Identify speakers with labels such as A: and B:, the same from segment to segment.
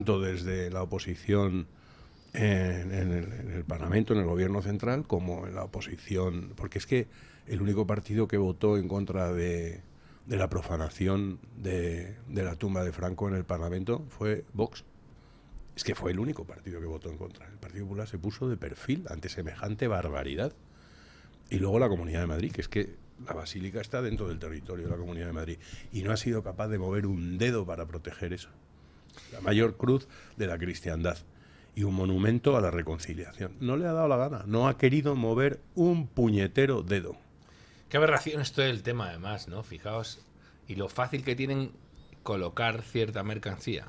A: desde la oposición en el Parlamento, en el gobierno central, como en la oposición, porque es que el único partido que votó en contra de la profanación de la tumba de Franco en el Parlamento fue Vox. Es que fue el único partido que votó en contra. El Partido Popular se puso de perfil ante semejante barbaridad. Y luego la Comunidad de Madrid, que es que la Basílica está dentro del territorio de la Comunidad de Madrid y no ha sido capaz de mover un dedo para proteger eso. La mayor cruz de la cristiandad y un monumento a la reconciliación. No le ha dado la gana, no ha querido mover un puñetero dedo.
B: Qué aberración es todo el tema, además, ¿no? Fijaos, y lo fácil que tienen colocar cierta mercancía.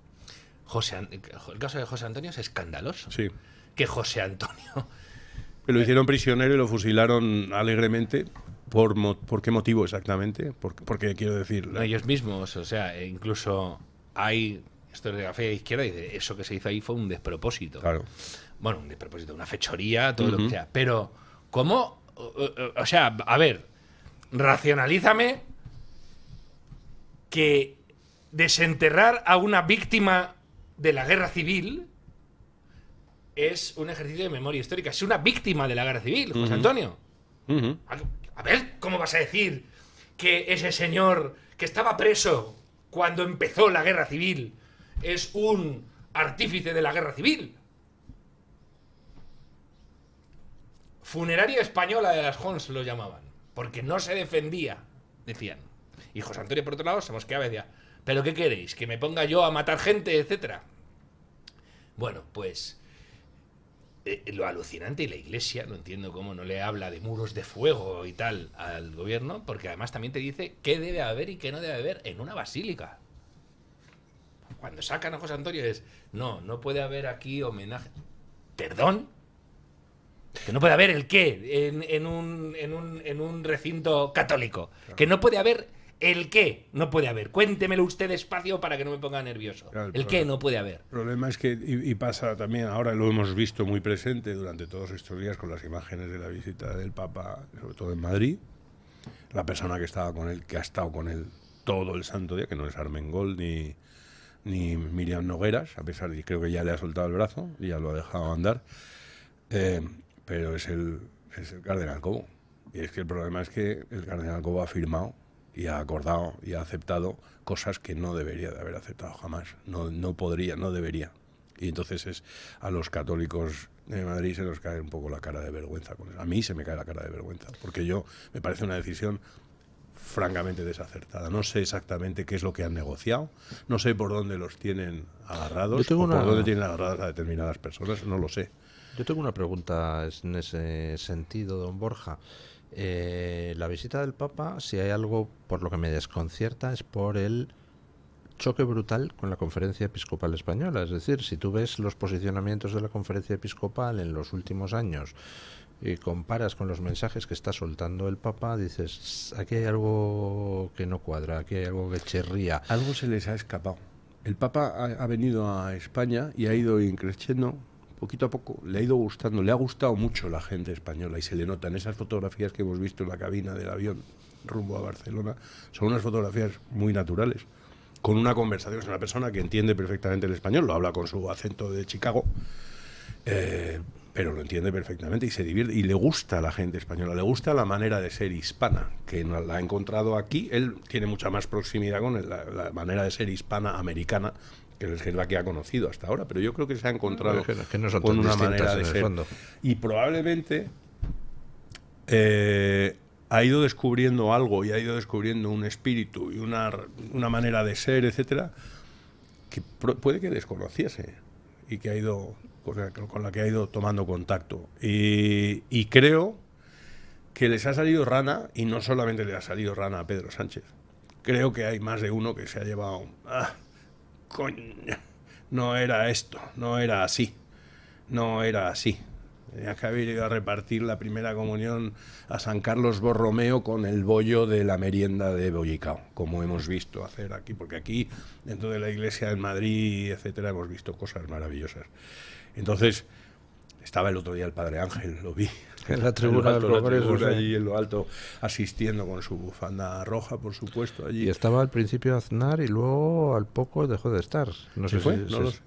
B: El caso de José Antonio es escandaloso.
A: Sí.
B: Que José Antonio...
A: Que lo hicieron prisionero y lo fusilaron alegremente. ¿Por qué motivo exactamente? Porque quiero decir...
B: No, ellos mismos, o sea, incluso hay historiografía de izquierda y dice, eso que se hizo ahí fue un despropósito.
A: Claro.
B: Bueno, un despropósito, una fechoría, todo lo que sea. Pero, ¿cómo? O sea, a ver, racionalízame que desenterrar a una víctima de la guerra civil es un ejercicio de memoria histórica. Es una víctima de la guerra civil, José Antonio. A ver, ¿cómo vas a decir que ese señor que estaba preso cuando empezó la guerra civil es un artífice de la guerra civil? Funeraria española de las Jons lo llamaban, porque no se defendía, decían. Y José Antonio, por otro lado, se mosqueaba y decía, ¿pero qué queréis? ¿Que me ponga yo a matar gente, etcétera? Bueno, pues lo alucinante, y la Iglesia, no entiendo cómo no le habla de muros de fuego y tal al gobierno, porque además también te dice qué debe haber y qué no debe haber en una basílica. Cuando sacan a José Antonio es, no puede haber aquí homenaje. ¿Perdón? Que no puede haber el qué en un recinto católico. Claro. Que no puede haber el qué. No puede haber. Cuéntemelo usted despacio para que no me ponga nervioso. Claro, el qué no puede haber.
A: El problema es que, y pasa también, ahora lo hemos visto muy presente durante todos estos días con las imágenes de la visita del Papa, sobre todo en Madrid, la persona que estaba con él, que ha estado con él todo el santo día, que no es Armengol ni Miriam Nogueras, a pesar de que creo que ya le ha soltado el brazo y ya lo ha dejado andar, pero es el cardenal Cobo. Y es que el problema es que el cardenal Cobo ha firmado y ha acordado y ha aceptado cosas que no debería de haber aceptado jamás. No podría, no debería. Y entonces es a los católicos de Madrid se nos cae un poco la cara de vergüenza con eso. A mí se me cae la cara de vergüenza, porque me parece una decisión francamente desacertada. No sé exactamente qué es lo que han negociado, no sé por dónde los tienen agarrados, por dónde tienen agarradas a determinadas personas, no lo sé.
C: Yo tengo una pregunta en ese sentido, don Borja. La visita del Papa, si hay algo por lo que me desconcierta, es por el choque brutal con la Conferencia Episcopal Española. Es decir, si tú ves los posicionamientos de la Conferencia Episcopal en los últimos años y comparas con los mensajes que está soltando el Papa, dices, aquí hay algo que no cuadra, aquí hay algo que chirría.
A: Algo se les ha escapado. El Papa ha venido a España y ha ido increciendo poquito a poco, le ha ido gustando, le ha gustado mucho la gente española y se le nota en esas fotografías que hemos visto en la cabina del avión rumbo a Barcelona. Son unas fotografías muy naturales, con una conversación. Es una persona que entiende perfectamente el español, lo habla con su acento de Chicago, pero lo entiende perfectamente y se divierte, y le gusta a la gente española, le gusta la manera de ser hispana, que la ha encontrado aquí. Él tiene mucha más proximidad con la manera de ser hispana americana, que es la que ha conocido hasta ahora, pero yo creo que se ha encontrado
C: que no son
A: con una
C: distintas
A: manera de
C: en el
A: ser.
C: fondo.
A: Y probablemente ha ido descubriendo algo y ha ido descubriendo un espíritu y una manera de ser, etcétera, que puede que desconociese y que ha ido con la que ha ido tomando contacto. Y creo que les ha salido rana, y no solamente le ha salido rana a Pedro Sánchez. Creo que hay más de uno que se ha llevado... coño, no era esto, no era así, no era así. Tenía que haber ido a repartir la primera comunión a San Carlos Borromeo con el bollo de la merienda de Bollicao, como hemos visto hacer aquí, porque aquí, dentro de la iglesia en Madrid, etcétera, hemos visto cosas maravillosas. Entonces, estaba el otro día el Padre Ángel, lo vi.
C: En la tribuna del Congreso,
A: allí en lo alto, asistiendo con su bufanda roja, por supuesto, allí.
C: Y estaba al principio Aznar y luego al poco dejó de estar. No sé
A: fue,
C: si,
A: no lo sé.